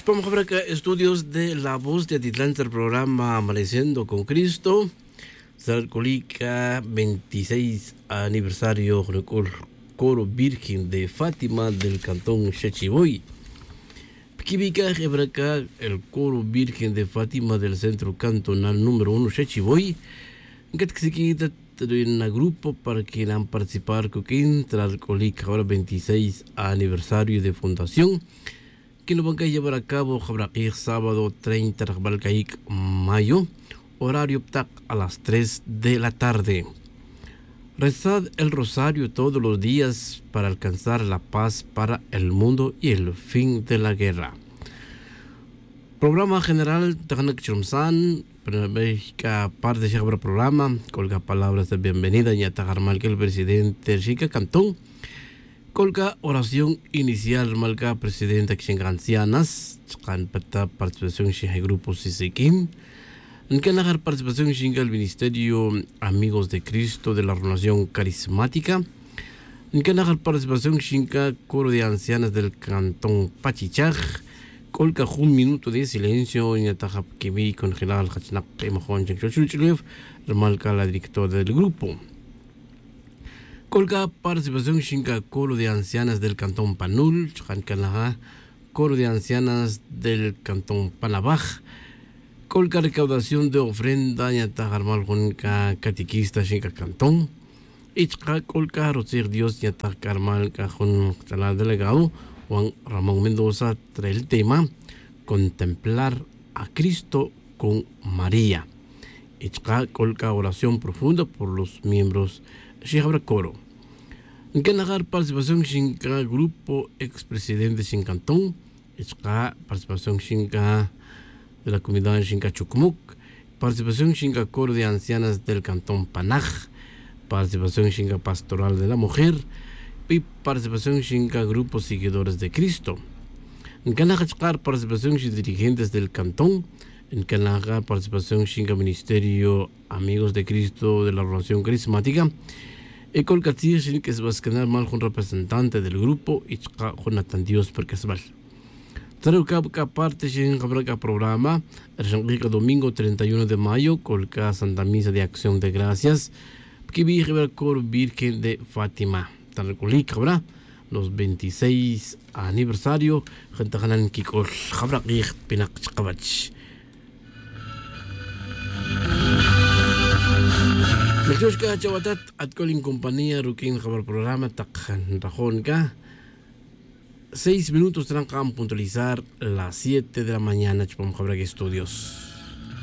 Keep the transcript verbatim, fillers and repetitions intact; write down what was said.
Vamos a ver acá estudios de La Voz de Atitlán del programa Amaneciendo con Cristo. Sarcolica veintiséis aniversario con el coro Virgen de Fátima del cantón Xachiboy. Piquibica Hebraca, el coro Virgen de Fátima del centro cantonal número uno Xachiboy. Que se quita en el grupo para que han participar con quien Sarcolica ahora veintiséis aniversario de fundación. Que lo van a llevar a cabo el sábado treinta de mayo, horario a las tres de la tarde. Rezad el rosario todos los días para alcanzar la paz para el mundo y el fin de la guerra. Programa general de Chumsan, parte del programa, colga palabras de bienvenida y atajarmal que el presidente Chica Cantón. Colga oración inicial malga presidenta Xengancianas, can pata participación en grupo Sisikim, en que nagar participación en el Ministerio Amigos de Cristo de la Renovación Carismática, en que nagar participación en el coro de ancianas del cantón Pachichaj, colga un minuto de silencio en atajap que vi congelar al Hachnak Emojon Chengchochuchlev, el malga la directora del grupo. Colga participación en coro de ancianas del cantón Panul, Chancanaja, coro de ancianas del cantón Panabaj, colga recaudación de ofrenda y atajarmal con catequista en cantón, y colga rocir Dios y atajarmal con el delegado Juan Ramón Mendoza trae el tema contemplar a Cristo con María. Y colga oración profunda por los miembros de coro. En que nagar participación en el grupo expresidente en Cantón, esta participación en de la comunidad en Chucumuc, participación en el coro de ancianas del Cantón Panaj, participación en el pastoral de la mujer y participación en el grupo seguidores de Cristo. En que nagar participación en dirigentes del Cantón, en que nagar participación en el Ministerio Amigos de Cristo de la Renovación Carismática. Y colgatías sin que se va a escanear mal con representante del grupo y con atendidos porque es mal. Traigo cada parte sin el programa el domingo treinta y uno de mayo colga Santa Misa de Acción de Gracias que vi el coro Virgen de Fátima. Tal colga los veintiséis aniversario gente ganan kikol habra qih pinak qabach. Mechushka chawatat at kolin compañía rukin jabar programa takhan rajon ka. Seis minutos tendrán que puntualizar las siete de la mañana chupam jabra estudios.